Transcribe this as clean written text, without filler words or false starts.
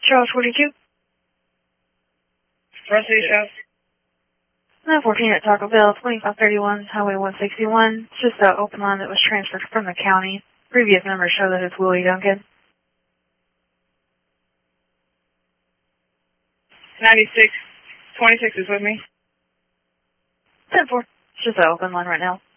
Charles 42. Front City South. 914 at Taco Bell, 2531, Highway 161. It's just an open line that was transferred from the county. Previous numbers show that it's Willie Duncan. 96. 26 is with me. 10-4. It's just an open line right now.